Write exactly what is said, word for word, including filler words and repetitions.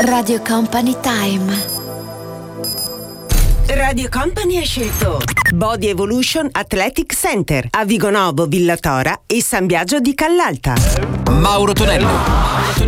Radio Company Time. Radio Company ha scelto Body Evolution Athletic Center a Vigonovo, Villa Tora e San Biagio di Callalta. Mauro Tonello,